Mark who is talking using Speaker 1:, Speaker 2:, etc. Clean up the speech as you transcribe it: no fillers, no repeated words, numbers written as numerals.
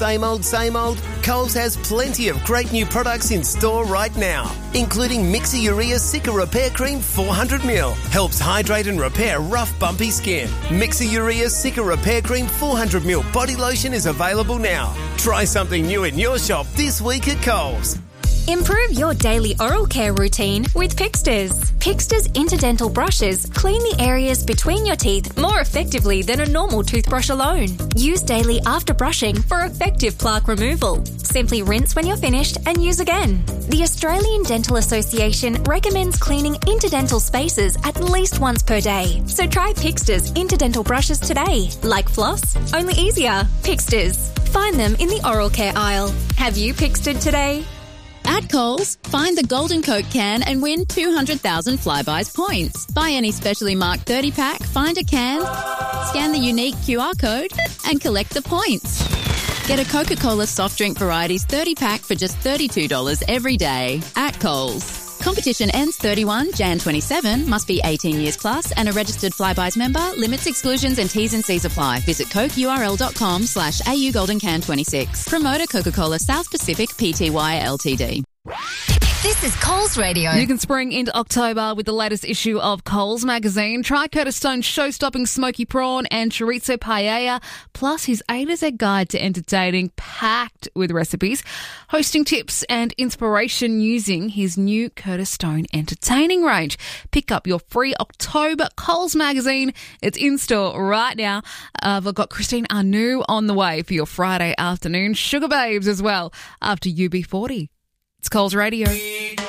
Speaker 1: Same old? Coles has plenty of great new products in store right now, including Mixer-Urea Cica Repair Cream 400ml. Helps hydrate and repair rough, bumpy skin. Mixer-Urea Cica Repair Cream 400ml body lotion is available now. Try something new in your shop this week at Coles.
Speaker 2: Improve your daily oral care routine with Pixters. Pixters Interdental brushes clean the areas between your teeth more effectively than a normal toothbrush alone. Use daily after brushing for effective plaque removal. Simply rinse when you're finished and use again. The Australian Dental Association recommends cleaning interdental spaces at least once per day. So try Pixters Interdental brushes today. Like floss, only easier. Pixters. Find them in the oral care aisle. Have you Pixtered today?
Speaker 3: At Coles, find the Golden Coke can and win 200,000 Flybuys points. Buy any specially marked 30-pack, find a can, scan the unique QR code, and collect the points. Get a Coca-Cola soft drink varieties 30-pack for just $32 every day at Coles. Competition ends 31 Jan 27. Must be 18 years plus and a registered Flybuys member. Limits, exclusions and T's and C's apply. Visit cokeurl.com/AU Golden Can 26. Promoter Coca-Cola South Pacific Pty Ltd.
Speaker 4: This is Coles Radio.
Speaker 5: You can spring into October with the latest issue of Coles magazine. Try Curtis Stone's show-stopping smoky prawn and chorizo paella, plus his A to Z guide to entertaining, packed with recipes, hosting tips and inspiration using his new Curtis Stone entertaining range. Pick up your free October Coles magazine. It's in store right now. I've got Christine Anu on the way for your Friday afternoon Sugar Babes as well after UB40. It's Coles Radio.